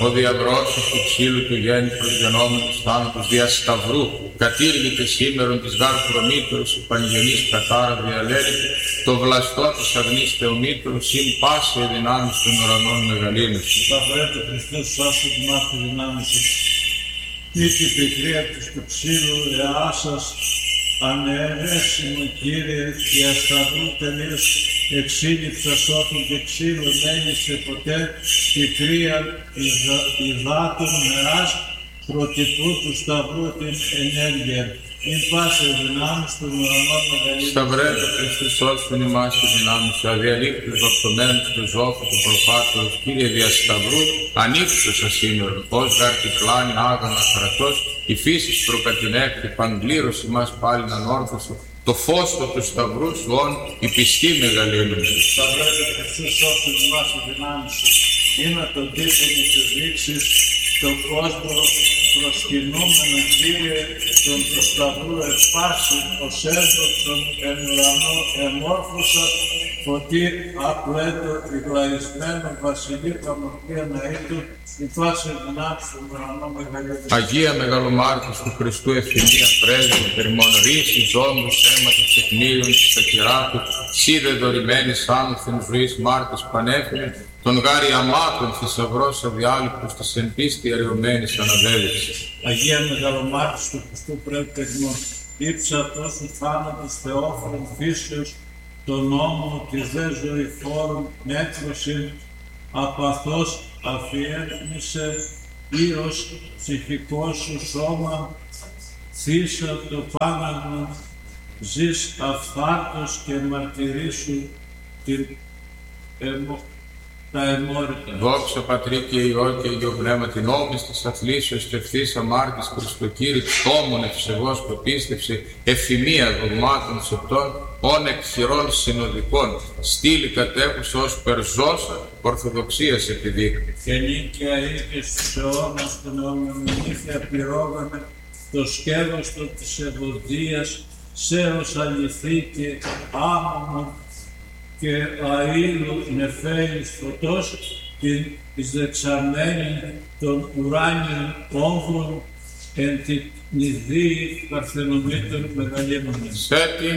Ο διαβρός του ξύλου του γέννη προσγενόμενος θάνατος δια σταυρού, κατήργητε σήμερον της γάρ προμήτωρος, υπαγγελής κατάρα διαλέλητε, το βλαστό της αγνής θεομήτωρος, συν πάση δυνάμεις των ουρανών μεγαλύνους. Σταυρέτω Χριστός σώσε την μάχη δυνάμεις σου. Νίκη πικρία της του ξύλου εά σας, αναιρέσιμο Κύριε, δια σταυρού τελείως εξήλυψα σώθουν και ξύλο μέλησε ποτέ, πικρία υδάτων νεράς, προτυπού του σταυρού την ενέργεια. Ειν πάσε δυνάμεις των ουρανών μεγαλύτερων. Σταυρέτω Χριστός σώσον ημάς τη δυνάμεις σου, αδιαλείπτους δοξωμένους του ζώφου του προφάτορος, Κύριε δια σταυρού, ανοίξουσα σήμερον, ως γάρ κυκλάνει άγανα κρατός, η φύσης προκατηνέκτη, παντλήρωση μας πάλιν ανόρθωσο, το φως του σταυρού σου όν, η πιστή μεγαλύνωση. Σταυρέτω Χριστός σώσον ημάς τη δυνάμεις σου, είναι τον τύπο της δείξης, το κόσμο προσκυνούμενο Κύριε, τον του σταυρού εκπάσει, ως έδοξον εν ουρανό εμόρφωσα, φωτί απλέτο υγλαισμένο βασιλείο αμορφία ναήτου, η πάση δυνάμεις του ουρανό μεγαλύτερη. Αγία Μεγαλομάρτης του Χριστού ευθυμία πρέσβη, περιμόν ρίση, ζώμους, αίματος, τεκμήριων της ακυράτου, σίδε δωρημένης άνωθεν ζωής Μάρτης πανέφερε, τον γάρι αμάτων θησαυρός αδιάλειπτος της εν πίστη αραιωμένης αναβέλευσης. Αγία Μεγαλομάρτης του Χριστού πρέπτεγμον, ύψα τόσου θάνατος θεόφρον φύσεως, τον νόμο της δε ζωηφόρων νέτρωσιν, απαθώς αφιέρνησε ήρως ψυχικό σου σώμα, θύσα το πάναγμα, ζεις αυθάρτος και μαρτυρήσου τα εμόρυτα. Δόξα Πατρί και Υιό και Υιό Πνεύμα την όμνης της αθλήσεως και ευθύς αμάρτης Χριστοκύρη, τόμων ευσεβώς πεπίστευση, ευθυμία δογμάτων σεπτών, όν εκχειρών συνοδικών, στήλη κατέχουσα ως περζόσα, ορθοδοξίας επιδείκτη. Και νίκαια είχε στους αιώνας των αιώνων νύχια πυρόγανε, το σκεύαστο της ευωδίας, σέος αληθή και άμαμον, και αήλου νεφέλης φωτός, την εισδεξαμένη των ουράνιων όμβρων, εν την ιδίη παρθενομήτων μεγαλύνων.